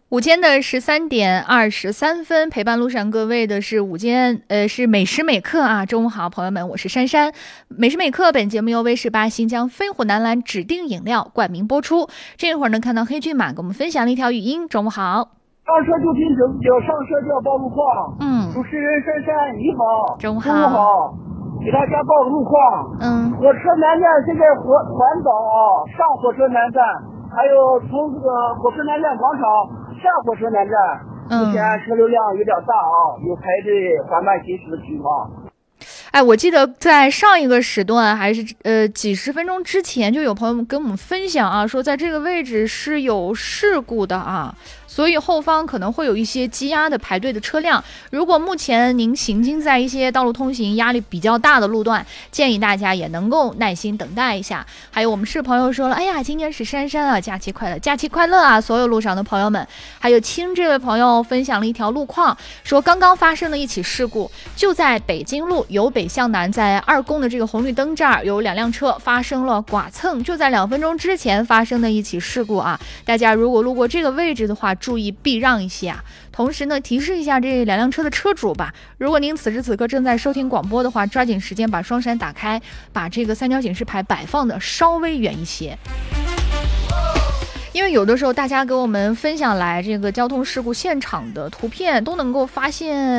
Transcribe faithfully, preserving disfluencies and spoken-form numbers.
午间的十三点二十三分，陪伴路上各位的是午间，呃，是美食美客啊。中午好，朋友们，我是珊珊。美食美客本节目由威士巴新疆飞虎南蓝指定饮料冠名播出。这会儿呢，看到黑骏马给我们分享了一条语音。中午好。 上车就听九十九，上车就要报路况。 嗯， 主持人珊珊你好， 中午好。 中午好，给大家报个路况。 嗯， 火车南站现在火环岛上火车南站，还有从这个火车南站广场下火车南站，目前车流量有点大啊，有排队缓慢行驶的情况。 哎，我记得在上一个时段还是呃几十分钟之前，就有朋友们跟我们分享啊，说在这个位置是有事故的啊。所以后方可能会有一些积压的排队的车辆。如果目前您行经在一些道路通行压力比较大的路段，建议大家也能够耐心等待一下。还有我们是朋友说了，哎呀，今天是珊珊啊，假期快乐，假期快乐啊！所有路上的朋友们，还有青这位朋友分享了一条路况，说刚刚发生了一起事故，就在北京路由北向南，在二宫的这个红绿灯这儿有两辆车发生了剐蹭，就在两分钟之前发生的一起事故啊！大家如果路过这个位置的话，注意避让一些啊！同时呢，提示一下这两辆车的车主吧。如果您此时此刻正在收听广播的话，抓紧时间把双闪打开，把这个三角警示牌摆放的稍微远一些。因为有的时候大家给我们分享来这个交通事故现场的图片，都能够发现